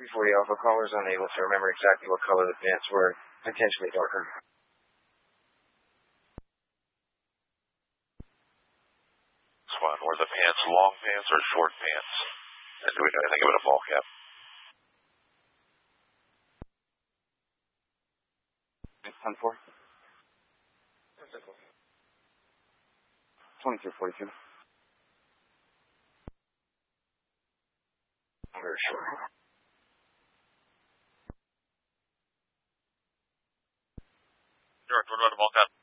340 Alpha, caller is unable to remember exactly what color the pants were, potentially darker. Swan, were the pants long pants or short pants? And do we know anything about a ball cap? 10-4. 2242. Very short. Sure, what about a ball cap?